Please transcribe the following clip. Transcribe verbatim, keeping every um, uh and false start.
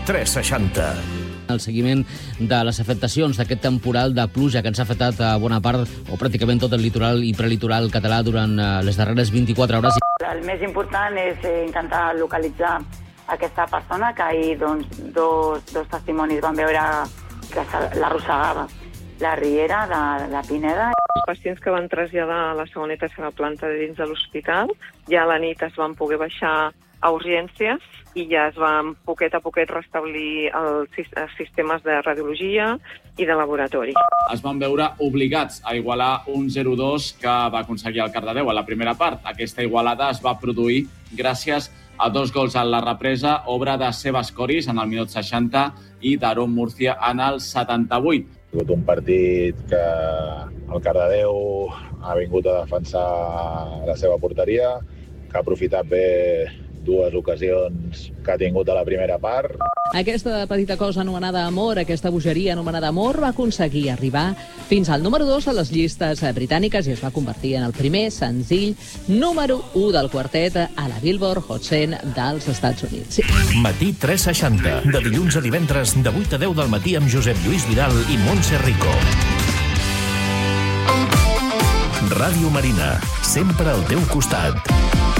tres seixanta. El seguiment de les afectacions d'aquest temporal de pluja que ens ha afectat a bona part o pràcticament tot el litoral i prelitoral català durant les darreres vint-i-quatre hores. El més important és intentar localitzar aquesta persona que ahir doncs, dos, dos testimonis van veure que l'arrossegava la riera de la Pineda. Els pacients que van traslladar a la segona i tercera planta de dins de l'hospital ja a la nit es van poder baixar a urgències i ja es van poquet a poquet restablir els sistemes de radiologia i de laboratori. Es van veure obligats a igualar un zero dos que va aconseguir el Cardedeu a la primera part. Aquesta igualada es va produir gràcies a dos gols a la represa, obra de Sebas Coris en el minut seixanta i d'Aaron Murcia en el setanta-vuit. Ha sigut un partit que el Cardedeu ha vingut a defensar la seva porteria, que ha aprofitat bé dues ocasions que ha tingut a la primera part. Aquesta petita cosa anomenada amor, aquesta bogeria anomenada amor, va aconseguir arribar fins al número dos a les llistes britàniques i es va convertir en el primer senzill número u del quartet a la Billboard Hot cent dels Estats Units. Matí tres seixanta, de dilluns a divendres, de vuit a deu del matí amb Josep Lluís Vidal i Montse Rico. Ràdio Marina, sempre al teu costat.